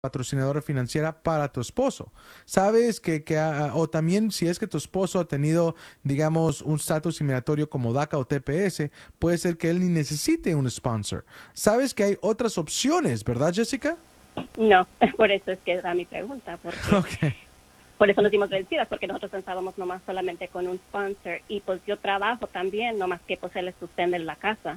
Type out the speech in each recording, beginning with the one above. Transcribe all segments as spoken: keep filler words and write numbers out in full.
patrocinadora financiera para tu esposo. Sabes que, que ah, o también si es que tu esposo ha tenido, digamos, un estatus inmigratorio como DACA o T P S, puede ser que él ni necesite un sponsor. Sabes que hay otras opciones, ¿verdad, Jessica? No, por eso es que era mi pregunta, porque Ok. por eso nos dimos vencidas, porque nosotros pensábamos nomás solamente con un sponsor, y pues yo trabajo también, nomás que pues él es sustento en la casa.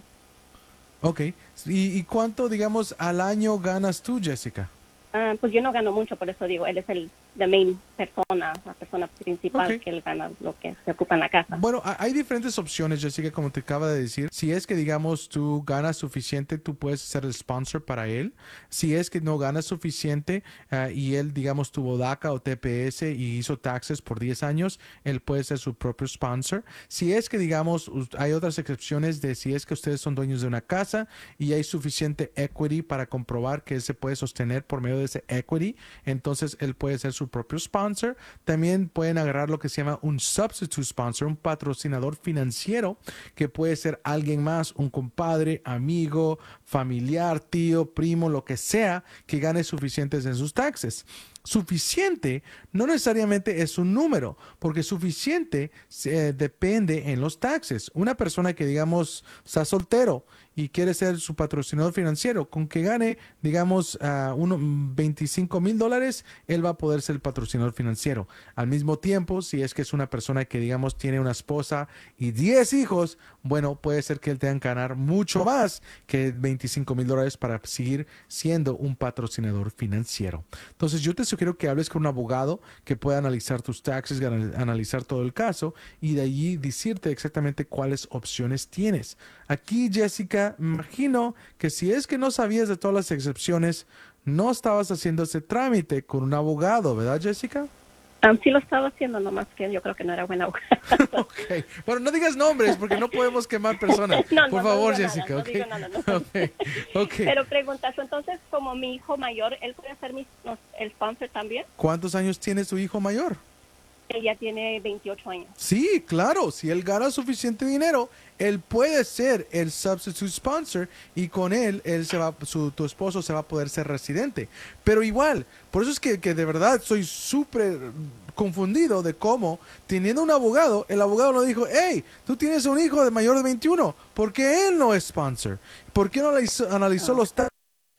Ok. ¿Y, y cuánto, digamos, al año ganas tú, Jessica? Ah, pues yo no gano mucho, por eso digo, él es el the main persona, la persona principal Ok. que él gana lo que se ocupa en la casa. Bueno, ha- hay diferentes opciones, Jessica, como te acaba de decir. Si es que, digamos, tú ganas suficiente, tú puedes ser el sponsor para él. Si es que no ganas suficiente uh, y él, digamos, tuvo DACA o T P S y hizo taxes por diez años, él puede ser su propio sponsor. Si es que, digamos, hay otras excepciones de si es que ustedes son dueños de una casa y hay suficiente equity para comprobar que él se puede sostener por medio de ese equity, entonces él puede ser su propio sponsor. También pueden agarrar lo que se llama un substitute sponsor, un patrocinador financiero, que puede ser alguien más, un compadre, amigo, familiar, tío, primo, lo que sea, que gane suficientes en sus taxes. Suficiente no necesariamente es un número, porque suficiente eh, depende en los taxes. Una persona que, digamos, está soltero y quiere ser su patrocinador financiero, con que gane, digamos, uh, uno, veinticinco mil dólares, él va a poder ser el patrocinador financiero. Al mismo tiempo, si es que es una persona que, digamos, tiene una esposa y diez hijos, bueno, puede ser que él tenga que ganar mucho más que veinticinco mil dólares para seguir siendo un patrocinador financiero. Entonces, yo te sugiero que hables con un abogado que pueda analizar tus taxes, analizar todo el caso y de allí decirte exactamente cuáles opciones tienes. Aquí, Jessica, me imagino que si es que no sabías de todas las excepciones, no estabas haciendo ese trámite con un abogado, ¿verdad, Jessica? Um, sí lo estaba haciendo, nomás que yo creo que no era buena abogada. Ok. Bueno, no digas nombres porque no podemos quemar personas. no, Por no, no favor, digo nada, Jessica, no ok. digo nada. No. Ok. Ok. Pero preguntas, entonces, como mi hijo mayor, ¿él puede ser mi, no, el sponsor también? ¿Cuántos años tiene su hijo mayor? Él ya tiene veintiocho años. Sí, claro, si él gana suficiente dinero, él puede ser el substitute sponsor y con él, él se va, su, tu esposo se va a poder ser residente. Pero igual, por eso es que, que de verdad soy súper confundido de cómo, teniendo un abogado, el abogado no dijo, hey, tú tienes un hijo de mayor de veintiuno, ¿por qué él no es sponsor? ¿Por qué no analizó, analizó los taxes?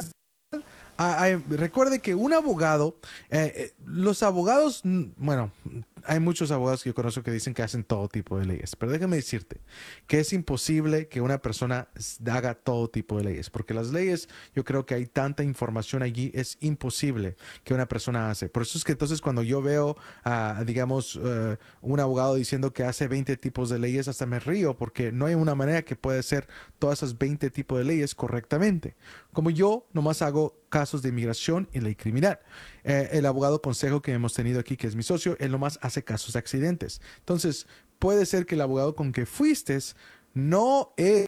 Ah, ah, recuerde que un abogado, eh, eh, los abogados, mm, bueno, hay muchos abogados que yo conozco que dicen que hacen todo tipo de leyes, pero déjame decirte que es imposible que una persona s- haga todo tipo de leyes, porque las leyes, yo creo que hay tanta información allí, es imposible que una persona hace. Por eso es que entonces cuando yo veo, ah, digamos, eh, un abogado diciendo que hace veinte tipos de leyes, hasta me río, porque no hay una manera que pueda hacer todas esas veinte tipos de leyes correctamente. Como yo nomás hago casos de inmigración y ley criminal. Eh, el abogado consejo que hemos tenido aquí, que es mi socio, él nomás hace casos de accidentes. Entonces, puede ser que el abogado con que fuiste no es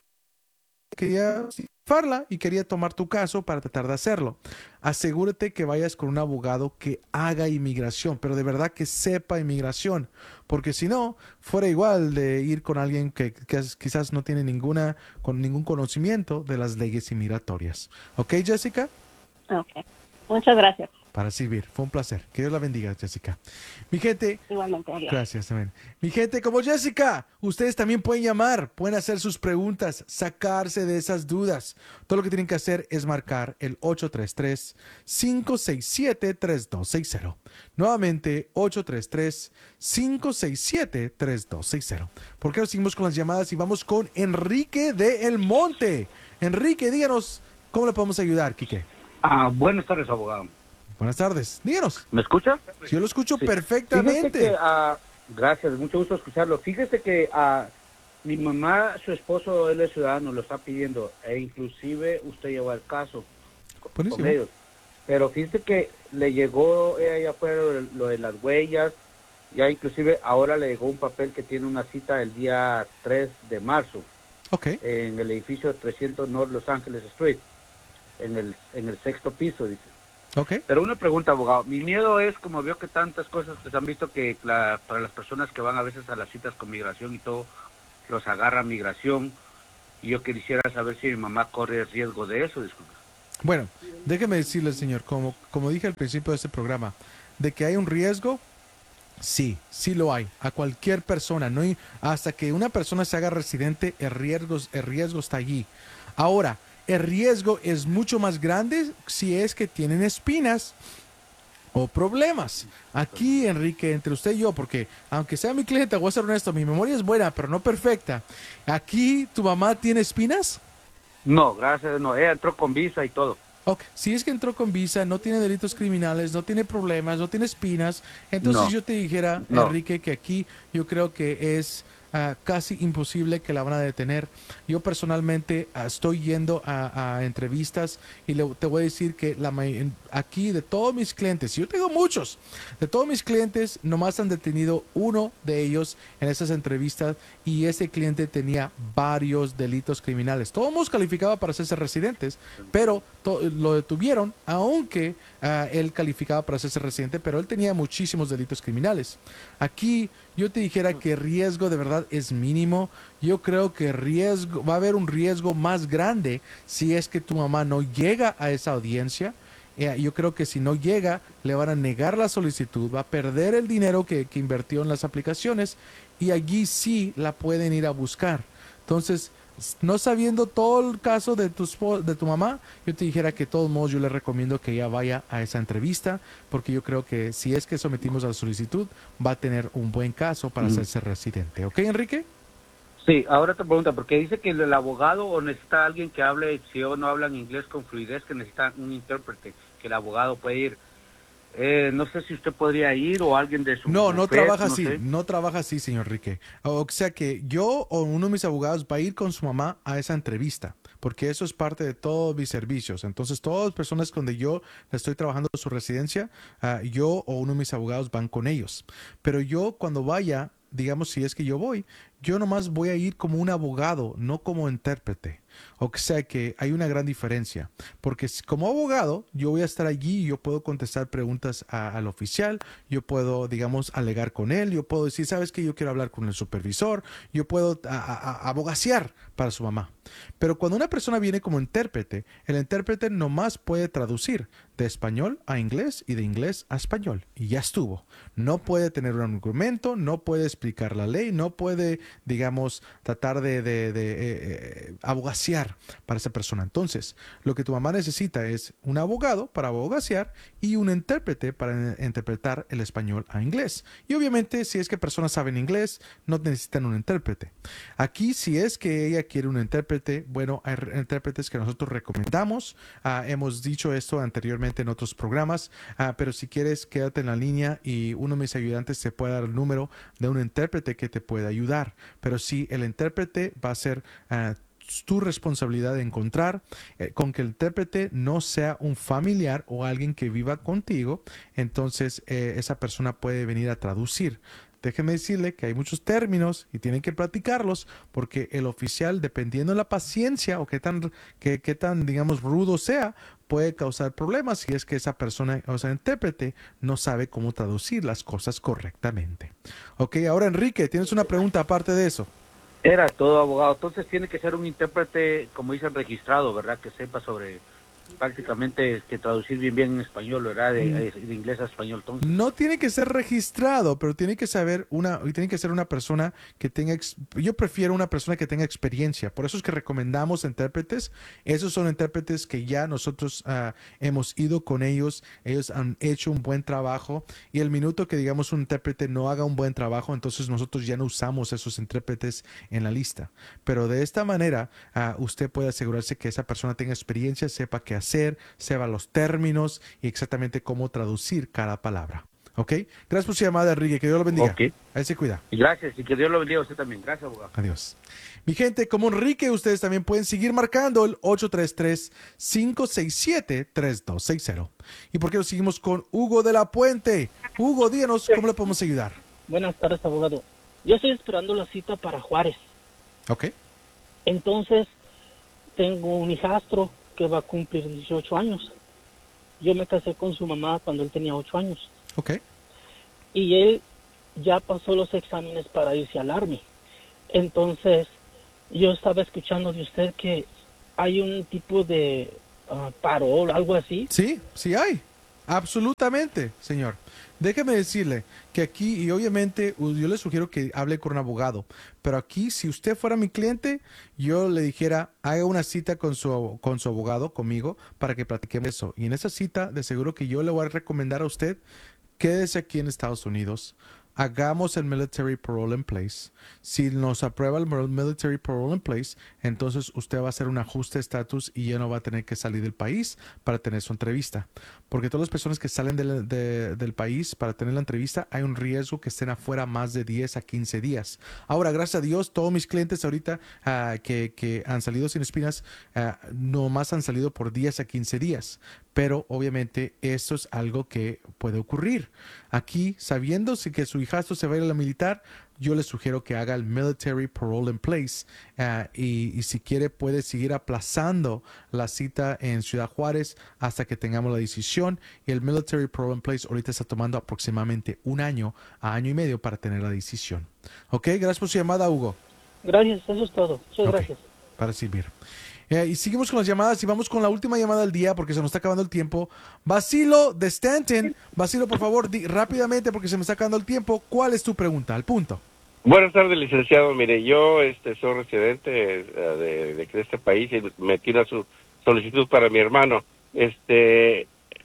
quería farla y quería tomar tu caso para tratar de hacerlo. Asegúrate que vayas con un abogado que haga inmigración, pero de verdad que sepa inmigración, porque si no, fuera igual de ir con alguien que, que quizás no tiene ninguna, con ningún conocimiento de las leyes inmigratorias. ¿Ok, Jessica? Ok. Muchas gracias. Para servir. Fue un placer. Que Dios la bendiga, Jessica. Mi gente, Igualmente, adiós. gracias también. Mi gente, como Jessica, ustedes también pueden llamar, pueden hacer sus preguntas, sacarse de esas dudas. Todo lo que tienen que hacer es marcar el ocho tres tres, cinco seis siete, tres dos seis cero. Nuevamente, ocho tres tres, cinco seis siete, tres dos seis cero. Porque ahora seguimos con las llamadas y vamos con Enrique de El Monte. Enrique, díganos, ¿cómo le podemos ayudar, Quique? Ah, buenas tardes, abogado. Buenas tardes, díganos. ¿Me escucha? Si yo lo escucho Sí. Fíjese que, perfectamente. ah, gracias, mucho gusto escucharlo. Fíjese que ah, mi mamá, su esposo, él es ciudadano, lo está pidiendo, e inclusive usted lleva el caso con, con Buenísimo. ellos. Pero fíjese que le llegó, ella ya fue lo, de- lo de las huellas, ya inclusive ahora le llegó un papel que tiene una cita el día tres de marzo Ok. en el edificio trescientos North Los Ángeles Street, en el, en el sexto piso, dice. Ok. Pero una pregunta, abogado. Mi miedo es, como veo que tantas cosas que se han visto, que la- para las personas que van a veces a las citas con migración y todo, los agarra migración. Y yo quisiera saber si mi mamá corre riesgo de eso, disculpe. Bueno, déjeme decirle, señor, como, como dije al principio de este programa, de que hay un riesgo, sí, sí lo hay. A cualquier persona, no hay- hasta que una persona se haga residente, el riesgo, el riesgo está allí. Ahora, el riesgo es mucho más grande si es que tienen espinas o problemas. Aquí, Enrique, entre usted y yo, porque aunque sea mi cliente, voy a ser honesto, mi memoria es buena, pero no perfecta. Aquí, ¿tu mamá tiene espinas? No, gracias, no, ella entró con visa y todo. Ok, si es que entró con visa, no tiene delitos criminales, no tiene problemas, no tiene espinas, entonces No, yo te dijera, no. Enrique, que aquí yo creo que es ah, casi imposible que la van a detener. Yo personalmente ah, estoy yendo a, a entrevistas y le- te voy a decir que la, may- en- aquí de todos mis clientes, y yo tengo muchos, de todos mis clientes, nomás han detenido uno de ellos en esas entrevistas y ese cliente tenía varios delitos criminales. Todos calificaba para hacerse residentes, pero to- lo detuvieron, aunque ah, él calificaba para hacerse residente, pero él tenía muchísimos delitos criminales. Aquí yo te dijera que riesgo de verdad es mínimo. Yo creo que riesgo, va a haber un riesgo más grande si es que tu mamá no llega a esa audiencia. Eh, yo creo que si no llega, le van a negar la solicitud, va a perder el dinero que, que invirtió en las aplicaciones y allí sí la pueden ir a buscar. Entonces, no sabiendo todo el caso de tu, espo- de tu mamá, yo te dijera que de todos modos yo le recomiendo que ella vaya a esa entrevista, porque yo creo que si es que sometimos a la solicitud, va a tener un buen caso para Ujú. hacerse residente. ¿Ok, Enrique? Sí, ahora te pregunta, porque dice que el abogado o necesita alguien que hable, si o no hablan inglés con fluidez, que necesita un intérprete, que el abogado puede ir. Eh, no sé si usted podría ir o alguien de su No, no bufet, trabaja no así, sé. no trabaja así, señor Enrique. O sea que yo o uno de mis abogados va a ir con su mamá a esa entrevista, porque eso es parte de todos mis servicios. Entonces, todas las personas donde yo le estoy trabajando su residencia, ah, yo o uno de mis abogados van con ellos. Pero yo cuando vaya, digamos, si es que yo voy, yo nomás voy a ir como un abogado, no como intérprete. O sea que hay una gran diferencia, porque si- como abogado yo voy a estar allí y yo puedo contestar preguntas a- al oficial, yo puedo, digamos, alegar con él, yo puedo decir, sabes que yo quiero hablar con el supervisor, yo puedo a- a- a- abogaciar para su mamá. Pero cuando una persona viene como intérprete, el intérprete nomás puede traducir de español a inglés y de inglés a español y ya estuvo. No puede tener un argumento, no puede explicar la ley, no puede, digamos, tratar de, de- de, eh, eh, abogaciar para esa persona. Entonces, lo que tu mamá necesita es un abogado para abogaciar y un intérprete para eh, interpretar el español a inglés. Y obviamente, si es que personas saben inglés, no necesitan un intérprete. Aquí, si es que ella quiere un intérprete, bueno, hay re- intérpretes que nosotros recomendamos. Ah, hemos dicho esto anteriormente en otros programas, ah, pero si quieres, quédate en la línea y uno de mis ayudantes te puede dar el número de un intérprete que te pueda ayudar. Pero sí, el intérprete va a ser ah, tu responsabilidad de encontrar eh, con que el intérprete no sea un familiar o alguien que viva contigo, entonces eh, esa persona puede venir a traducir. Déjeme decirle que hay muchos términos y tienen que practicarlos porque el oficial, dependiendo de la paciencia o qué tan, qué, qué tan, digamos, rudo sea, puede causar problemas si es que esa persona, o sea, intérprete, no sabe cómo traducir las cosas correctamente. Ok, ahora Enrique, tienes una pregunta aparte de eso. Era todo abogado, entonces tiene que ser un intérprete, como dicen, registrado, ¿verdad? Que sepa sobre prácticamente que traducir bien bien en español, ¿verdad? De, Mm, de inglés a español, entonces. No tiene que ser registrado, pero tiene que saber una, y tiene que ser una persona que tenga, ex- yo prefiero una persona que tenga experiencia. Por eso es que recomendamos intérpretes. Esos son intérpretes que ya nosotros ah, hemos ido con ellos. Ellos han hecho un buen trabajo. Y el minuto que digamos un intérprete no haga un buen trabajo, entonces nosotros ya no usamos esos intérpretes en la lista. Pero de esta manera, ah, usted puede asegurarse que esa persona tenga experiencia, sepa qué hacer, sepa los términos y exactamente cómo traducir cada palabra. ¿Ok? Gracias por su llamada, Enrique. Que Dios lo bendiga. Ok. Ahí se cuida. Y gracias, y que Dios lo bendiga a usted también. Gracias, abogado. Adiós. Mi gente, como Enrique, ustedes también pueden seguir marcando el ocho tres tres, cinco seis siete, tres dos seis cero. ¿Y por qué lo seguimos con Hugo de la Puente? Hugo, díganos cómo le podemos ayudar. Buenas tardes, abogado. Yo estoy esperando la cita para Juárez. ¿Ok? Entonces, tengo un hijastro que va a cumplir dieciocho años. Yo me casé con su mamá cuando él tenía ocho años. ¿Ok? Y él ya pasó los exámenes para irse al Army. Entonces, yo estaba escuchando de usted que hay un tipo de uh, parol, algo así. Sí, sí hay. Absolutamente, señor. Déjeme decirle que aquí, y obviamente yo le sugiero que hable con un abogado, pero aquí si usted fuera mi cliente, yo le dijera, haga una cita con su, con su abogado, conmigo, para que platiquemos eso. Y en esa cita, de seguro que yo le voy a recomendar a usted, quédese aquí en Estados Unidos, hagamos el military parole in place. Si nos aprueba el military parole in place, entonces usted va a hacer un ajuste de estatus y ya no va a tener que salir del país para tener su entrevista. Porque todas las personas que salen del, de, del país para tener la entrevista, hay un riesgo que estén afuera más de diez a quince días. Ahora, gracias a Dios, todos mis clientes ahorita uh, que, que han salido sin espinas, uh, nomás han salido por diez a quince días. Pero obviamente esto es algo que puede ocurrir. Aquí, sabiendo que su hijastro se va a ir a la militar, yo le sugiero que haga el military parole in place uh, y, y si quiere puede seguir aplazando la cita en Ciudad Juárez hasta que tengamos la decisión, y el military parole in place ahorita está tomando aproximadamente un año a año y medio para tener la decisión. Ok, gracias por su llamada, Hugo. Gracias, eso es todo. Muchas okay, gracias. Para servir. Eh, y seguimos con las llamadas y vamos con la última llamada del día porque se nos está acabando el tiempo. Basilo de Stanton. Basilo, por favor, di rápidamente porque se me está acabando el tiempo. ¿Cuál es tu pregunta? Al punto. Buenas tardes, licenciado. Mire, yo este, soy residente uh, de, de este país y metí una su solicitud para mi hermano. Este,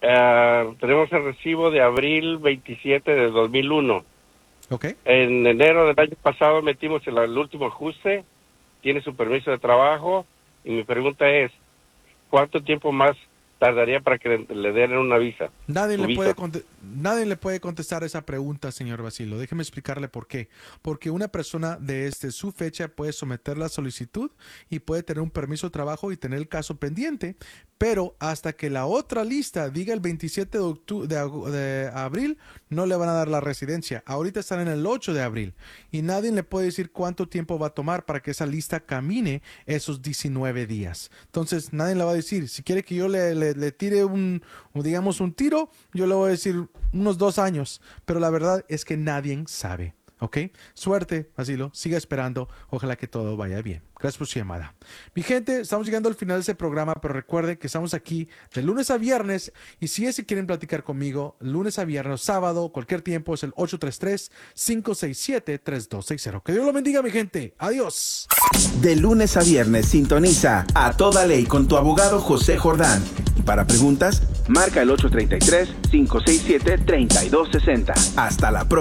uh, tenemos el recibo de abril veintisiete de dos mil uno. Okay. En enero del año pasado metimos el, el último ajuste. Tiene su permiso de trabajo. Y mi pregunta es, ¿cuánto tiempo más tardaría para que le, le den una visa? Nadie le, visa? puede conte- nadie le puede contestar esa pregunta, señor Basilo. Déjeme explicarle por qué. Porque una persona desde su fecha puede someter la solicitud y puede tener un permiso de trabajo y tener el caso pendiente, pero hasta que la otra lista diga el veintisiete de, octu- de, de abril, no le van a dar la residencia. Ahorita están en el ocho de abril y nadie le puede decir cuánto tiempo va a tomar para que esa lista camine esos diecinueve días. Entonces, nadie le va a decir, si quiere que yo le, le, le tire un, digamos, un tiro, yo le voy a decir unos dos años, pero la verdad es que nadie sabe. ¿Ok? Suerte, Basilo. Siga esperando. Ojalá que todo vaya bien. Gracias por su llamada. Mi gente, estamos llegando al final de este programa, pero recuerden que estamos aquí de lunes a viernes y si es que quieren platicar conmigo, lunes a viernes, sábado, cualquier tiempo, es el ocho tres tres, cinco seis siete, tres dos seis cero. Que Dios lo bendiga, mi gente. Adiós. De lunes a viernes, sintoniza A Toda Ley con tu abogado José Jordán. Y para preguntas, marca el ocho tres tres, cinco seis siete, tres dos seis cero. Hasta la próxima.